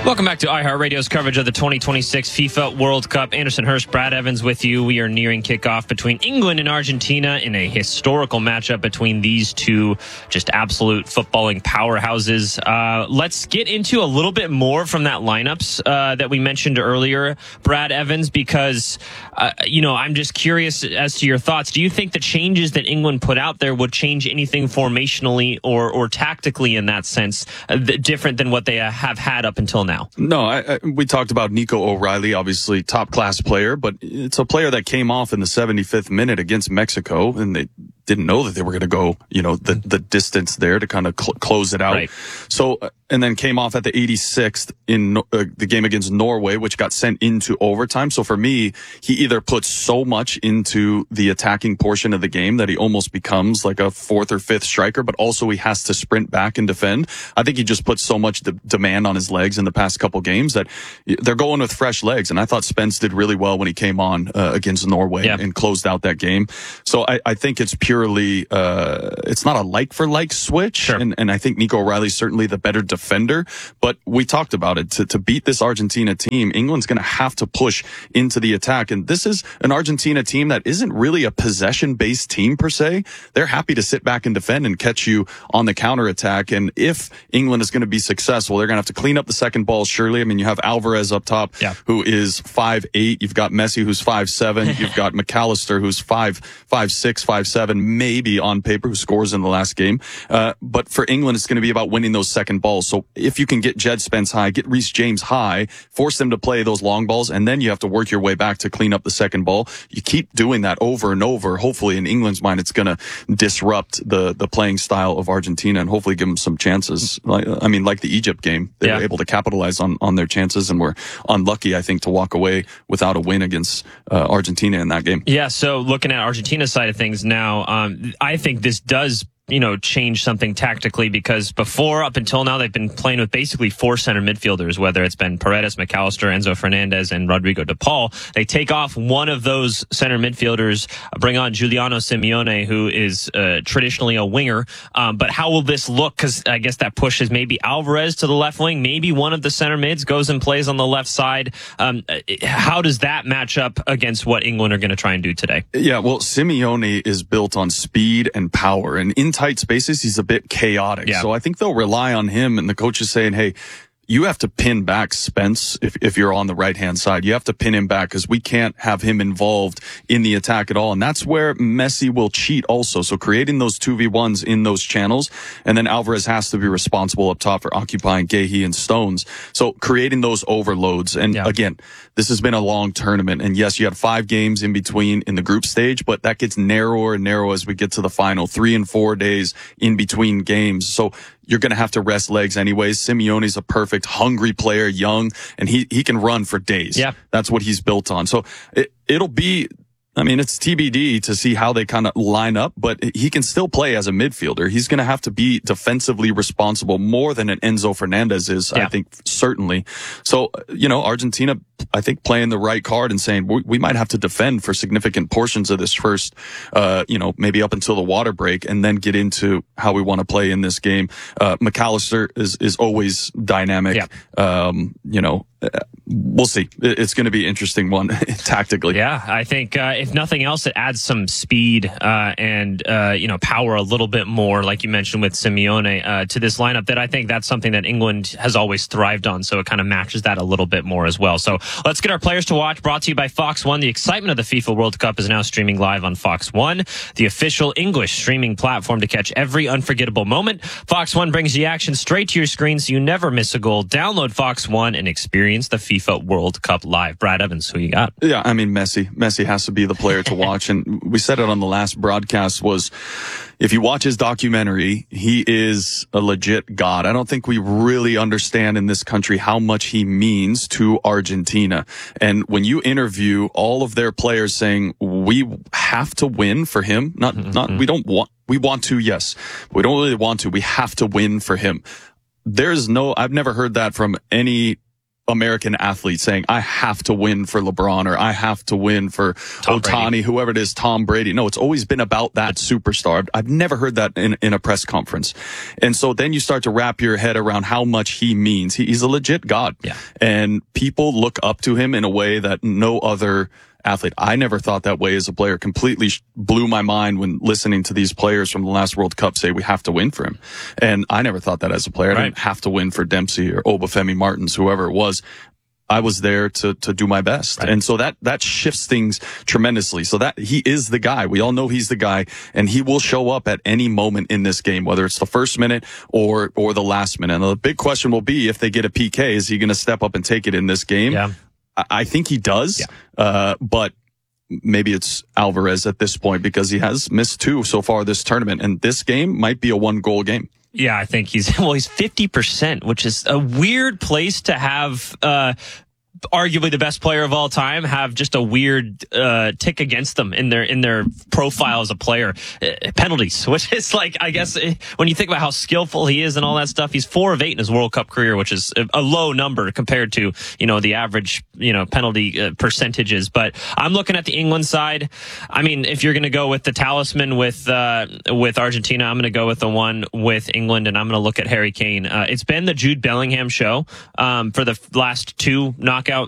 Welcome back to iHeartRadio's coverage of the 2026 FIFA World Cup. Anderson Hurst, Brad Evans with you. We are nearing kickoff between England and Argentina in a historical matchup between these two just absolute footballing powerhouses. Let's get into a little bit more from that lineups that we mentioned earlier, Brad Evans, because, I'm just curious as to your thoughts. Do you think the changes that England put out there would change anything formationally or tactically in that sense, different than what they have had up until now? No, we talked about Nico O'Reilly, obviously top-class player, but it's a player that came off in the 75th minute against Mexico, and they didn't know that they were going to go, the distance there to kind of close it out. Right. So, and then came off at the 86th in the game against Norway, which got sent into overtime. So for me, he either puts so much into the attacking portion of the game that he almost becomes like a fourth or fifth striker, but also he has to sprint back and defend. I think he just puts so much demand on his legs in the past couple games that they're going with fresh legs. And I thought Spence did really well when he came on against Norway and closed out that game. So I think it's purely, it's not a like for like switch. Sure. And I think Nico O'Reilly's certainly the better defender, but we talked about it. To beat this Argentina team, England's going to have to push into the attack. And this is an Argentina team that isn't really a possession based team per se. They're happy to sit back and defend and catch you on the counter attack. And if England is going to be successful, they're going to have to clean up the second ball. Surely. I mean, you have Alvarez up top, who is 5'8". You've got Messi, who's 5'7". You've got McAllister, who's 5'6", 5'7", maybe on paper, who scores in the last game. But for England, it's going to be about winning those second balls. So if you can get Jed Spence high, get Reece James high, force them to play those long balls, and then you have to work your way back to clean up the second ball. You keep doing that over and over. Hopefully, in England's mind, it's going to disrupt the playing style of Argentina and hopefully give them some chances. Like the Egypt game, they were able to capitalize on their chances and were unlucky, I think, to walk away without a win against Argentina in that game. Yeah, so looking at Argentina's side of things now, I think this does change something tactically, because before, up until now, they've been playing with basically four center midfielders, whether it's been Paredes, McAllister, Enzo Fernandez, and Rodrigo de Paul. They take off one of those center midfielders, bring on Giuliano Simeone, who is traditionally a winger. But how will this look? Because I guess that pushes maybe Alvarez to the left wing. Maybe one of the center mids goes and plays on the left side. How does that match up against what England are going to try and do today? Yeah, well, Simeone is built on speed and power, and in tight spaces, he's a bit chaotic. Yeah. So I think they'll rely on him, and the coach is saying, hey, you have to pin back Spence if you're on the right-hand side. You have to pin him back because we can't have him involved in the attack at all. And that's where Messi will cheat also. So creating those 2v1s in those channels. And then Alvarez has to be responsible up top for occupying Guehi and Stones. So creating those overloads. And again, this has been a long tournament. And yes, you had 5 games in between in the group stage, but that gets narrower and narrower as we get to the final. 3 and 4 days in between games. So you're going to have to rest legs anyways. Simeone's a perfect, hungry player, young, and he can run for days. Yeah. That's what he's built on. So it'll be, it's TBD to see how they kind of line up, but he can still play as a midfielder. He's going to have to be defensively responsible more than an Enzo Fernandez is, I think, certainly. So, Argentina, I think, playing the right card and saying we might have to defend for significant portions of this first, maybe up until the water break, and then get into how we want to play in this game. McAllister is always dynamic. We'll see. It's going to be an interesting one tactically. Yeah, I think if nothing else, it adds some speed and power a little bit more, like you mentioned with Simeone, to this lineup. That I think that's something that England has always thrived on. So it kind of matches that a little bit more as well. So let's get our players to watch. Brought to you by Fox One. The excitement of the FIFA World Cup is now streaming live on Fox One, the official English streaming platform to catch every unforgettable moment. Fox One brings the action straight to your screen so you never miss a goal. Download Fox One and experience the FIFA World Cup live. Brad Evans, who you got? Yeah, Messi. Messi has to be the player to watch. And we said it on the last broadcast was, if you watch his documentary, he is a legit god. I don't think we really understand in this country how much he means to Argentina. And when you interview all of their players saying, we have to win for him, we want to, yes, but we don't really want to. We have to win for him. I've never heard that from any American athlete saying, I have to win for LeBron, or I have to win for Ohtani, whoever it is, Tom Brady. No, it's always been about that superstar. I've never heard that in a press conference. And so then you start to wrap your head around how much he means. He's a legit god. Yeah. And people look up to him in a way that no other athlete. I never thought that way as a player. Completely blew my mind when listening to these players from the last World Cup say we have to win for him. And I never thought that as a player. I didn't have to win for Dempsey or Obafemi Martins, whoever it was. I was there to do my best. Right. And so that shifts things tremendously. So that he is the guy. We all know he's the guy, and he will show up at any moment in this game, whether it's the first minute or the last minute. And the big question will be, if they get a PK, is he going to step up and take it in this game? Yeah. I think he does, but maybe it's Alvarez at this point, because he has missed 2 so far this tournament, and this game might be a 1-goal game. Yeah, I think he's 50%, which is a weird place to have, arguably the best player of all time have just a weird tick against them in their profile as a player. Penalties, which is like, I guess when you think about how skillful he is and all that stuff, he's 4 of 8 in his World Cup career, which is a low number compared to, the average, penalty percentages. But I'm looking at the England side. I mean, if you're going to go with the talisman with Argentina, I'm going to go with the one with England, and I'm going to look at Harry Kane. It's been the Jude Bellingham show for the last 2 knockout